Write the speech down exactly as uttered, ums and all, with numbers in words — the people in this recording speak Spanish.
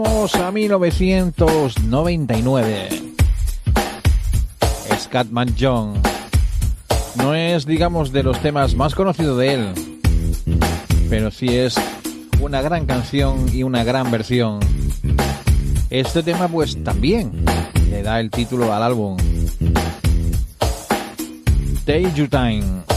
Vamos a mil novecientos noventa y nueve. Scatman John. No es, digamos, de los temas más conocidos de él, pero sí es una gran canción y una gran versión. Este tema pues también le da el título al álbum. Take Your Time.